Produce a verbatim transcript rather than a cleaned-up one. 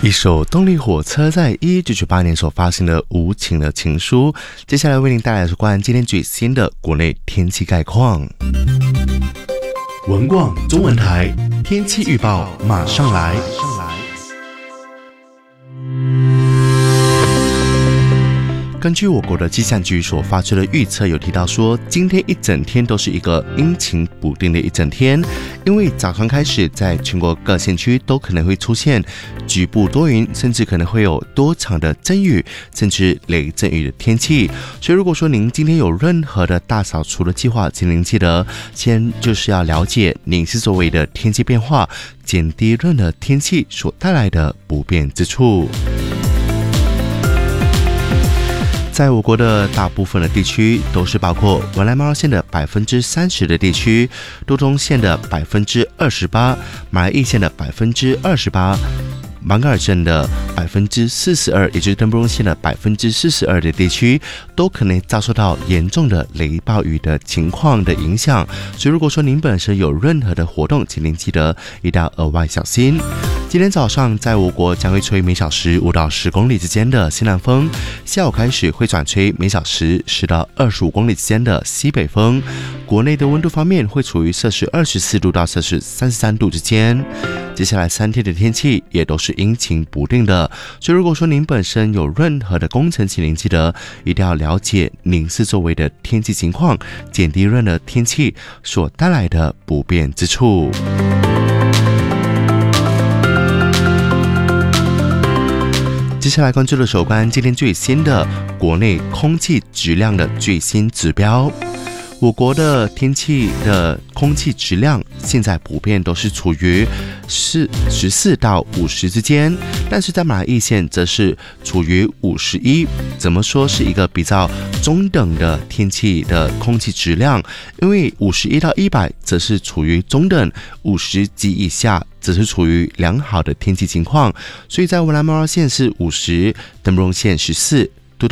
一首动力火车在一九九八年所发行的《无情的情书》，接下来为您带来的是关于今天最新的国内天气概况。文广中文台天气预报马上来。根据我国的气象局所发出的预测，有提到说，今天一整天都是一个阴晴不定的一整天，因为早上开始，在全国各县区都可能会出现局部多云，甚至可能会有多场的阵雨，甚至雷阵雨的天气。所以，如果说您今天有任何的大扫除的计划，请您记得先就是要了解您是周围的天气变化，减低任何天气所带来的不便之处。在我国的大部分的地区，都是包括文莱马拉县的百分之三十的地区，都中县的百分之二十八，马来义县的百分之二十八。马嘎尔镇的百分之四十二，也就是登布隆县的百分之四十二的地区，都可能遭受到严重的雷暴雨的情况的影响。所以，如果说您本身有任何的活动，请您记得一定要额外小心。今天早上，在我国将会吹每小时五到十公里之间的西南风，下午开始会转吹每小时十到二十五公里之间的西北风。国内的温度方面会处于摄氏二十四度到摄氏三十三度之间。接下来三天的天气也都是阴晴不定的，所以如果说您本身有任何的工程，请您记得一定要了解您是周围的天气情况，减低任何天气所带来的不便之处。接下来关注的是有关今天最新的国内空气质量的最新指标。我国的天气的空气质量现在普遍都是处于十四到五十之间，但是在马来义县则是处于五十一。怎么说是一个比较中等的天气的空气质量？因为五十一到一百则是处于中等，五十及以下则是处于良好的天气情况。所以在文莱马拉县是五十，登布隆县十四，